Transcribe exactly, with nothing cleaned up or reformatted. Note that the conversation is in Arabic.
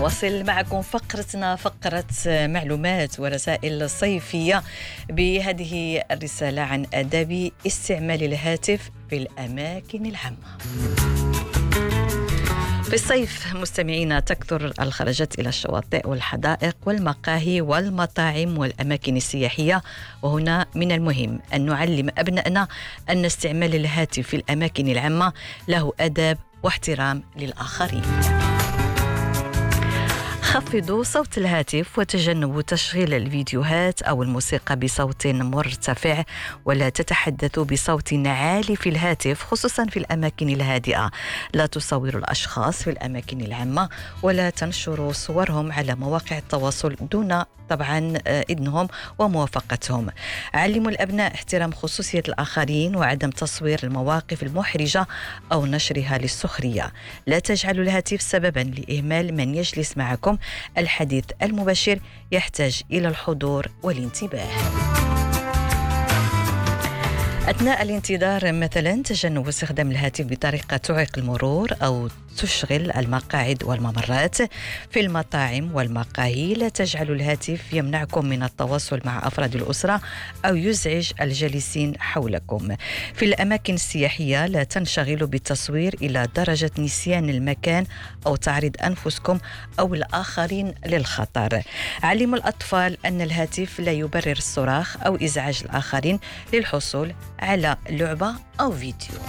نواصل معكم فقرتنا فقرة معلومات ورسائل صيفية بهذه الرسالة عن آداب استعمال الهاتف في الأماكن العامة. في الصيف مستمعينا تكثر الخرجات إلى الشواطئ والحدائق والمقاهي والمطاعم والأماكن السياحية، وهنا من المهم أن نعلم أبنائنا أن استعمال الهاتف في الأماكن العامة له آداب واحترام للآخرين. خفضوا صوت الهاتف وتجنبوا تشغيل الفيديوهات أو الموسيقى بصوت مرتفع، ولا تتحدثوا بصوت عالي في الهاتف خصوصا في الأماكن الهادئة. لا تصوروا الأشخاص في الأماكن العامة ولا تنشروا صورهم على مواقع التواصل دون طبعا إذنهم وموافقتهم. علموا الأبناء احترام خصوصية الآخرين وعدم تصوير المواقف المحرجة أو نشرها للسخرية. لا تجعلوا الهاتف سببا لإهمال من يجلس معكم. الحديث المباشر يحتاج إلى الحضور والانتباه. أثناء الانتظار مثلا تجنب استخدام الهاتف بطريقة تعيق المرور أو تشغل المقاعد والممرات. في المطاعم والمقاهي لا تجعلوا الهاتف يمنعكم من التواصل مع أفراد الأسرة أو يزعج الجالسين حولكم. في الأماكن السياحية لا تنشغلوا بالتصوير إلى درجة نسيان المكان أو تعريض أنفسكم أو الآخرين للخطر. علموا الأطفال أن الهاتف لا يبرر الصراخ أو إزعاج الآخرين للحصول على لعبة أو فيديو.